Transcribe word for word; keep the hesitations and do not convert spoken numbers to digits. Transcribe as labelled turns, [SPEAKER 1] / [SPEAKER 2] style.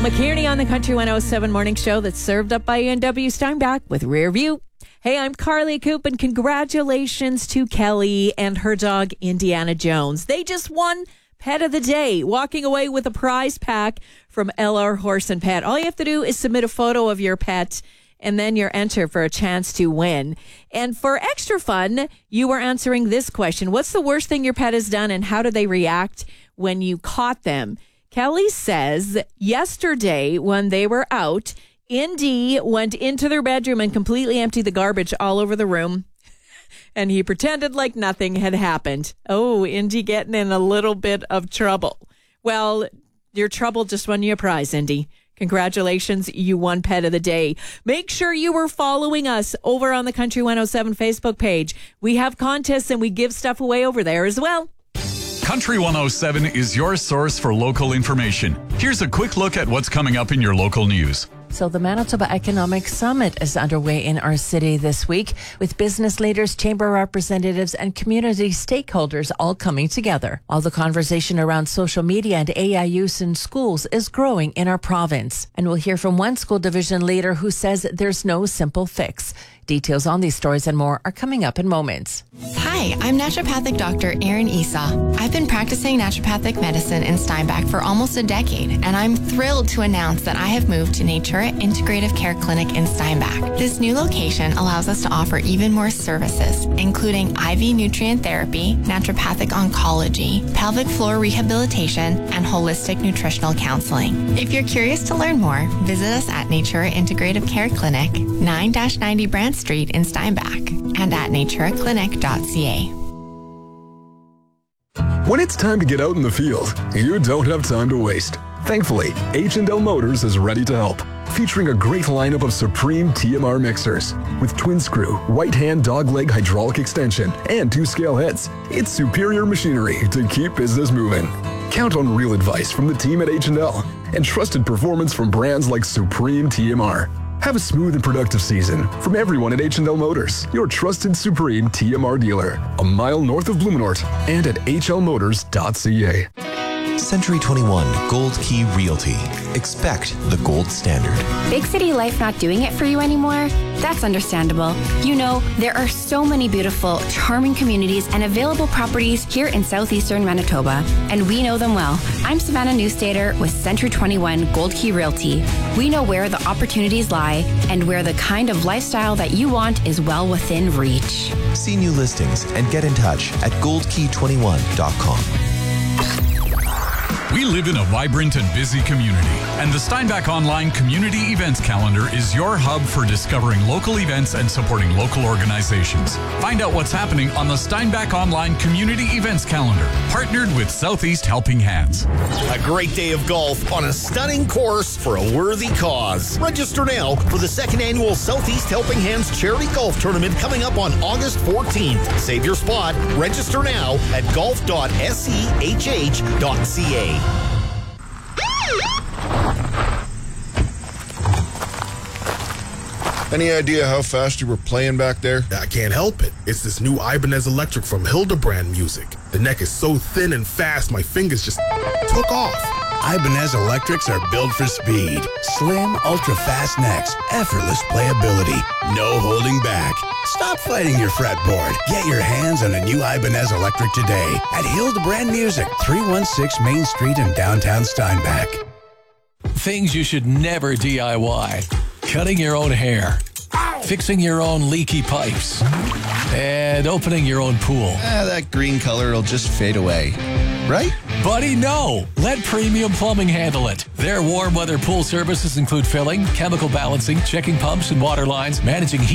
[SPEAKER 1] McKierney on the Country one oh seven Morning Show that's served up by A and W Steinbach with Rear View. Hey, I'm Carly Coop, and congratulations to Kelly and her dog, Indiana Jones. They just won Pet of the Day, walking away with a prize pack from L R Horse and Pet. All you have to do is submit a photo of your pet, and then you're entered for a chance to win. And for extra fun, you were answering this question. What's the worst thing your pet has done, and how do they react when you caught them? Kelly says yesterday when they were out, Indy went into their bedroom and completely emptied the garbage all over the room. And he pretended like nothing had happened. Oh, Indy getting in a little bit of trouble. Well, your trouble just won you a prize, Indy. Congratulations, you won Pet of the Day. Make sure you were following us over on the Country one oh seven Facebook page. We have contests and we give stuff away over there as well.
[SPEAKER 2] Country one oh seven is your source for local information. Here's a quick look at what's coming up in your local news.
[SPEAKER 1] So the Manitoba Economic Summit is underway in our city this week, with business leaders, chamber representatives, and community stakeholders all coming together. While the conversation around social media and A I use in schools is growing in our province. And we'll hear from one school division leader who says there's no simple fix. Details on these stories and more are coming up in moments.
[SPEAKER 3] Hi, I'm naturopathic doctor Erin Esau. I've been practicing naturopathic medicine in Steinbach for almost a decade, and I'm thrilled to announce that I have moved to Natura Integrative Care Clinic in Steinbach. This new location allows us to offer even more services, including I V nutrient therapy, naturopathic oncology, pelvic floor rehabilitation, and holistic nutritional counseling. If you're curious to learn more, visit us at Natura Integrative Care Clinic, nine ninety Brand Street in Steinbach, and at natura clinic dot c a.
[SPEAKER 4] When it's time to get out in the field, you don't have time to waste. Thankfully, H and L Motors is ready to help, featuring a great lineup of Supreme T M R mixers with twin screw, white hand dogleg hydraulic extension, and two scale heads. It's superior machinery to keep business moving. Count on real advice from the team at H and L and trusted performance from brands like Supreme T M R. Have a smooth and productive season from everyone at H and L Motors, your trusted Supreme T M R dealer, a mile north of Blumenort, and at h l motors dot c a.
[SPEAKER 5] Century twenty-one Gold Key Realty. Expect the gold standard.
[SPEAKER 6] Big city life not doing it for you anymore? That's understandable. You know, there are so many beautiful, charming communities and available properties here in southeastern Manitoba, and we know them well. I'm Savannah Newstater with Century twenty-one Gold Key Realty. We know where the opportunities lie and where the kind of lifestyle that you want is well within reach.
[SPEAKER 5] See new listings and get in touch at gold key twenty-one dot com.
[SPEAKER 2] We live in a vibrant and busy community, and the Steinbach Online Community Events Calendar is your hub for discovering local events and supporting local organizations. Find out what's happening on the Steinbach Online Community Events Calendar, partnered with Southeast Helping Hands.
[SPEAKER 7] A great day of golf on a stunning course for a worthy cause. Register now for the second annual Southeast Helping Hands Charity Golf Tournament coming up on August fourteenth. Save your spot. Register now at golf dot s e h h dot c a.
[SPEAKER 8] Any idea how fast you were playing back there?
[SPEAKER 9] I can't help it. It's this new Ibanez Electric from Hildebrand Music. The neck is so thin and fast, my fingers just took off.
[SPEAKER 10] Ibanez Electrics are built for speed. Slim, ultra-fast necks, effortless playability, no holding back. Stop fighting your fretboard. Get your hands on a new Ibanez Electric today at Hildebrand Music, three one six Main Street in downtown Steinbach.
[SPEAKER 11] Things you should never D I Y. Cutting your own hair, fixing your own leaky pipes, and opening your own pool.
[SPEAKER 12] Ah, that green color will just fade away, right?
[SPEAKER 11] Buddy, no. Let Premium Plumbing handle it. Their warm weather pool services include filling, chemical balancing, checking pumps and water lines, managing heat